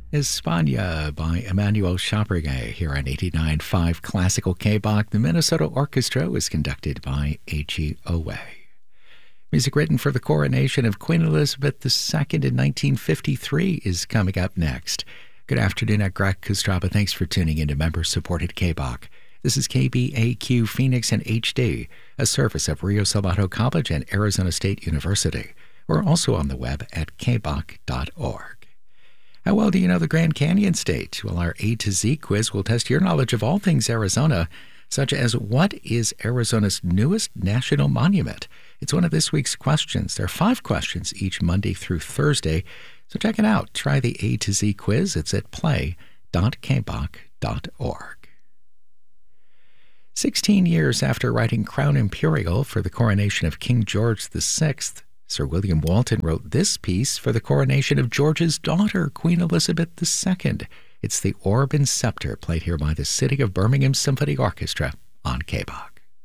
España by Emmanuel Chabrier here on 89.5 Classical K-Bach. The Minnesota Orchestra was conducted by A.G. Owe. Music written for the coronation of Queen Elizabeth II in 1953 is coming up next. Good afternoon, I'm Greg Kostraba. Thanks for tuning in to member-supported K-Bach. This is KBAQ Phoenix and HD, a service of Rio Salado College and Arizona State University. We're also on the web at kbach.org. How well do you know the Grand Canyon State? Well, our A to Z quiz will test your knowledge of all things Arizona, such as what is Arizona's newest national monument? It's one of this week's questions. There are 5 questions each Monday through Thursday, so check it out. Try the A to Z quiz. It's at play.kbach.org. 16 years after writing Crown Imperial for the coronation of King George VI, Sir William Walton wrote this piece for the coronation of George's daughter, Queen Elizabeth II. It's the Orb and Scepter, played here by the City of Birmingham Symphony Orchestra on K-Bach.